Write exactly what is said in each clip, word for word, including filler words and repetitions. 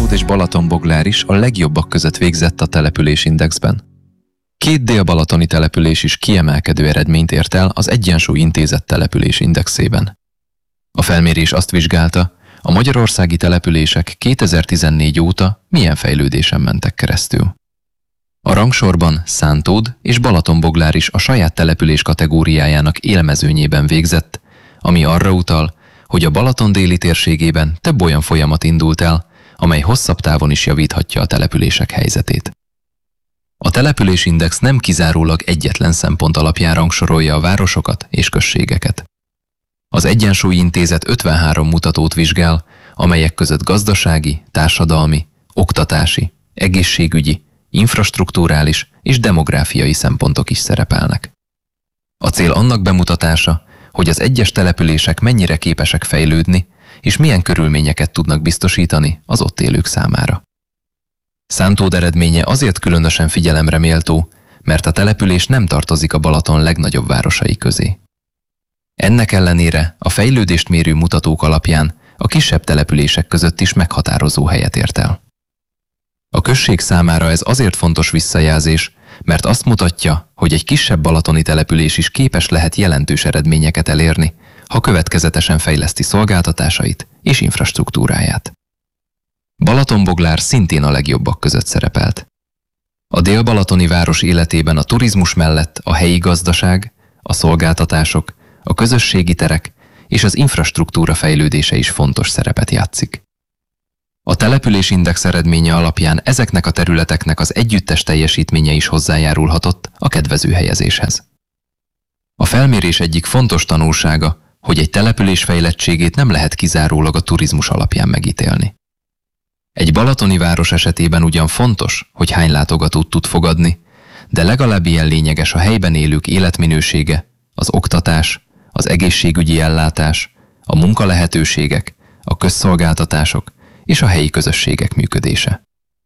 Szántód és Balatonboglár is a legjobbak között végzett a településindexben. Két dél-balatoni település is kiemelkedő eredményt ért el az Egyensúly Intézet településindexében. A felmérés azt vizsgálta, a magyarországi települések kétezer-tizennégy óta milyen fejlődésen mentek keresztül. A rangsorban Szántód és Balatonboglár is a saját település kategóriájának élmezőnyében végzett, ami arra utal, hogy a Balaton déli térségében több olyan folyamat indult el, amely hosszabb távon is javíthatja a települések helyzetét. A településindex nem kizárólag egyetlen szempont alapján rangsorolja a városokat és községeket. Az Egyensúly Intézet ötvenhárom mutatót vizsgál, amelyek között gazdasági, társadalmi, oktatási, egészségügyi, infrastrukturális és demográfiai szempontok is szerepelnek. A cél annak bemutatása, hogy az egyes települések mennyire képesek fejlődni, és milyen körülményeket tudnak biztosítani az ott élők számára. Szántód eredménye azért különösen figyelemre méltó, mert a település nem tartozik a Balaton legnagyobb városai közé. Ennek ellenére a fejlődést mérő mutatók alapján a kisebb települések között is meghatározó helyet ért el. A község számára ez azért fontos visszajelzés, mert azt mutatja, hogy egy kisebb balatoni település is képes lehet jelentős eredményeket elérni, ha következetesen fejleszti szolgáltatásait és infrastruktúráját. Balatonboglár szintén a legjobbak között szerepelt. A dél-balatoni város életében a turizmus mellett a helyi gazdaság, a szolgáltatások, a közösségi terek és az infrastruktúra fejlődése is fontos szerepet játszik. A településindex eredménye alapján ezeknek a területeknek az együttes teljesítménye is hozzájárulhatott a kedvező helyezéshez. A felmérés egyik fontos tanulsága, hogy egy település fejlettségét nem lehet kizárólag a turizmus alapján megítélni. Egy balatoni város esetében ugyan fontos, hogy hány látogatót tud fogadni, de legalább ilyen lényeges a helyben élők életminősége, az oktatás, az egészségügyi ellátás, a munkalehetőségek, a közszolgáltatások és a helyi közösségek működése.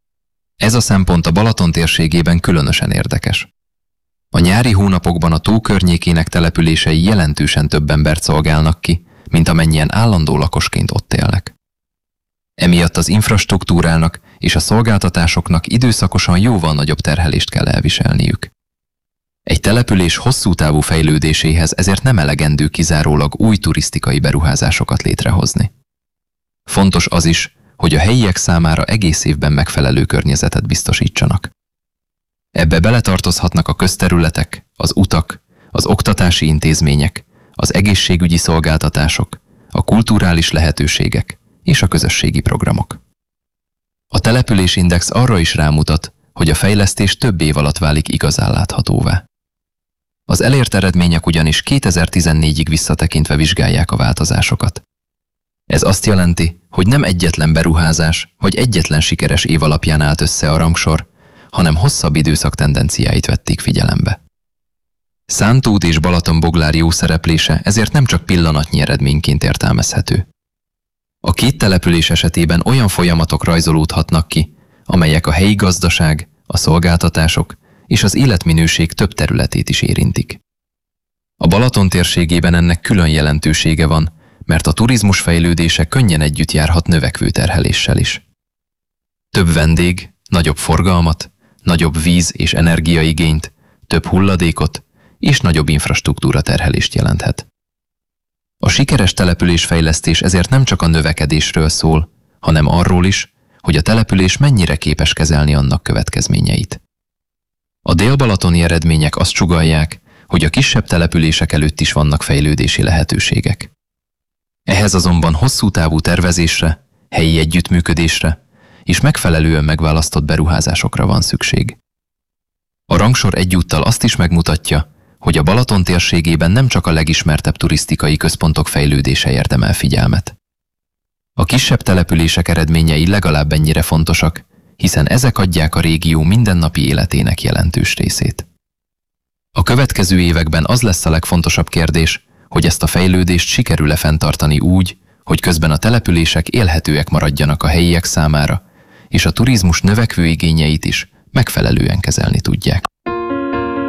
Ez a szempont a Balaton térségében különösen érdekes. A nyári hónapokban a tó környékének települései jelentősen több embert szolgálnak ki, mint amennyien állandó lakosként ott élnek. Emiatt az infrastruktúrának és a szolgáltatásoknak időszakosan jóval nagyobb terhelést kell elviselniük. Egy település hosszú távú fejlődéséhez ezért nem elegendő kizárólag új turisztikai beruházásokat létrehozni. Fontos az is, hogy a helyiek számára egész évben megfelelő környezetet biztosítsanak. Ebbe beletartozhatnak a közterületek, az utak, az oktatási intézmények, az egészségügyi szolgáltatások, a kulturális lehetőségek és a közösségi programok. A településindex arra is rámutat, hogy a fejlesztés több év alatt válik igazán láthatóvá. Az elért eredmények ugyanis kétezer-tizennégyig visszatekintve vizsgálják a változásokat. Ez azt jelenti, hogy nem egyetlen beruházás vagy egyetlen sikeres év alapján állt össze a rangsor, hanem hosszabb időszak tendenciáit vették figyelembe. Szántód és Balatonboglár jó szereplése ezért nem csak pillanatnyi eredményként értelmezhető. A két település esetében olyan folyamatok rajzolódhatnak ki, amelyek a helyi gazdaság, a szolgáltatások és az életminőség több területét is érintik. A Balaton térségében ennek külön jelentősége van, mert a turizmus fejlődése könnyen együtt járhat növekvő terheléssel is. Több vendég, nagyobb forgalmat, nagyobb víz- és energiaigényt, több hulladékot és nagyobb infrastruktúra terhelést jelenthet. A sikeres településfejlesztés ezért nem csak a növekedésről szól, hanem arról is, hogy a település mennyire képes kezelni annak következményeit. A dél-balatoni eredmények azt sugallják, hogy a kisebb települések előtt is vannak fejlődési lehetőségek. Ehhez azonban hosszú távú tervezésre, helyi együttműködésre és megfelelően megválasztott beruházásokra van szükség. A rangsor egyúttal azt is megmutatja, hogy a Balaton térségében nem csak a legismertebb turisztikai központok fejlődése érdemel figyelmet. A kisebb települések eredményei legalább ennyire fontosak, hiszen ezek adják a régió mindennapi életének jelentős részét. A következő években az lesz a legfontosabb kérdés, hogy ezt a fejlődést sikerül-e fenntartani úgy, hogy közben a települések élhetőek maradjanak a helyiek számára, és a turizmus növekvő igényeit is megfelelően kezelni tudják.